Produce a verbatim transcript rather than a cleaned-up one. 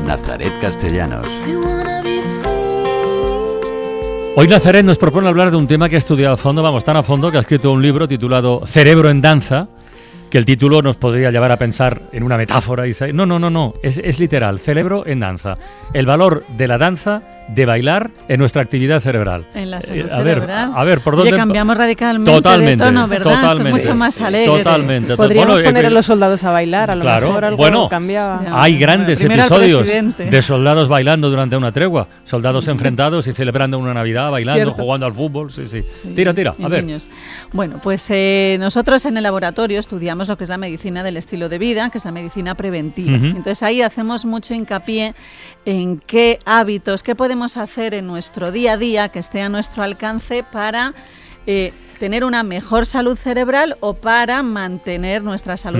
Nazaret Castellanos. Hoy Nazaret nos propone hablar de un tema que ha estudiado a fondo, vamos, tan a fondo que ha escrito un libro titulado Cerebro en Danza, que el título nos podría llevar a pensar en una metáfora. Y no, no, no, no, es, es literal, cerebro en danza. El valor de la danza, de bailar en nuestra actividad cerebral. En la salud eh, a cerebral. Ver, a ver, ¿por dónde? Oye, cambiamos radicalmente totalmente, de tono, ¿verdad? Totalmente, Esto es mucho más alegre. Totalmente. Podríamos bueno, poner eh, a los soldados a bailar, a lo claro, mejor algo bueno, cambiaba. Hay grandes bueno, episodios de soldados bailando durante una tregua, soldados sí. enfrentados y celebrando una Navidad, bailando, Cierto. jugando al fútbol, sí, sí. sí tira, tira, a ver. Niños. Bueno, pues eh, nosotros en el laboratorio estudiamos lo que es la medicina del estilo de vida, que es la medicina preventiva. Uh-huh. Entonces ahí hacemos mucho hincapié en qué hábitos, qué podemos hacer en nuestro día a día que esté a nuestro alcance para eh, tener una mejor salud cerebral o para mantener nuestra salud